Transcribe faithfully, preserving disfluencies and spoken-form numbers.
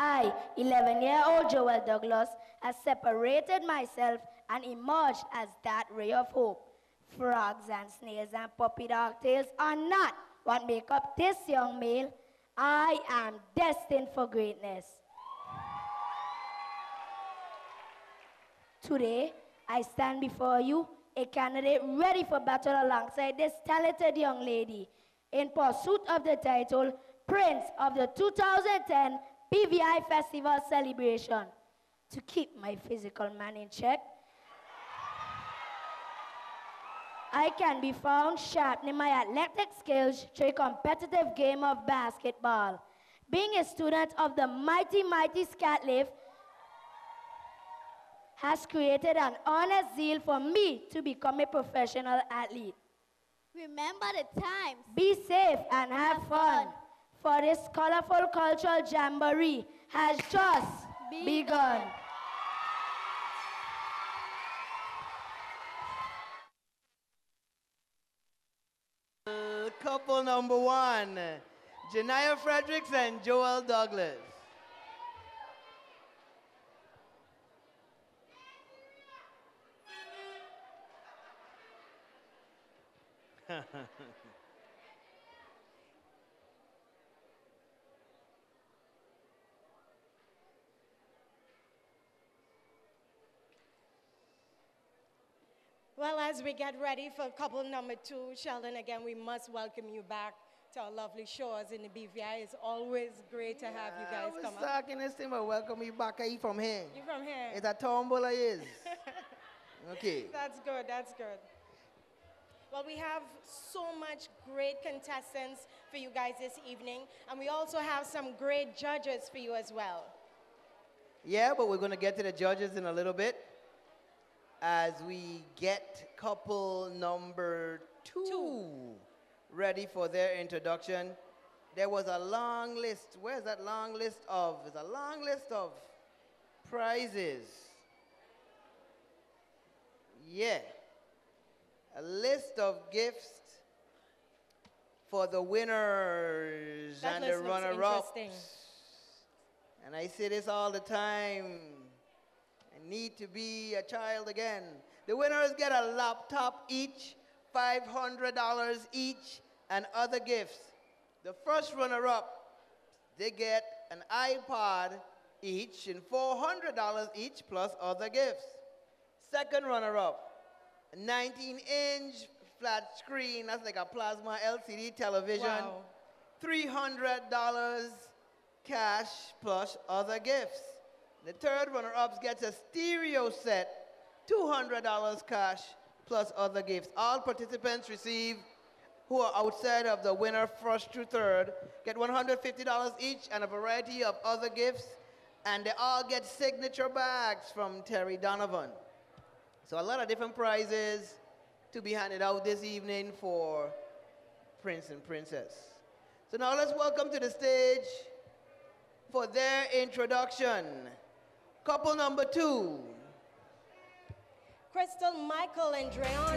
I, eleven-year-old Joel Douglas, has separated myself and emerged as that ray of hope. Frogs and snails and puppy dog tails are not what make up this young male. I am destined for greatness. Today, I stand before you, a candidate ready for battle alongside this talented young lady in pursuit of the title Prince of the two thousand ten P V I Festival celebration. To keep my physical man in check, I can be found sharpening my athletic skills through a competitive game of basketball. Being a student of the mighty, mighty Scatliff has created an honest zeal for me to become a professional athlete. Remember the times. Be safe and have, have fun, fun, for this colorful cultural jamboree has just Be begun. Uh, couple number one, Janiyah Fredericks and Joel Douglas. Well, as we get ready for couple number two, Sheldon, again, we must welcome you back to our lovely shores in the B V I. It's always great to have you guys come up. I was talking this thing about welcome you back. Are you from here? You from here? It's a tombola is. Okay. That's good, that's good. Well, we have so much great contestants for you guys this evening, and we also have some great judges for you as well. Yeah, but we're going to get to the judges in a little bit as we get couple number two, two ready for their introduction. There was a long list. Where's that long list of? There's a long list of prizes. Yeah. A list of gifts for the winners that and the runner-ups. And I say this all the time. I need to be a child again. The winners get a laptop each, five hundred dollars each, and other gifts. The first runner-up, they get an iPod each and four hundred dollars each plus other gifts. Second runner-up, nineteen inch flat screen, that's like a plasma L C D television. Wow. three hundred dollars cash plus other gifts. The third runner-up gets a stereo set, two hundred dollars cash plus other gifts. All participants receive, who are outside of the winner first through third, get one hundred fifty dollars each and a variety of other gifts, and they all get signature bags from Terry Donovan. So a lot of different prizes to be handed out this evening for Prince and Princess. So now let's welcome to the stage for their introduction, couple number two. Crystal, Michael, and Dreon.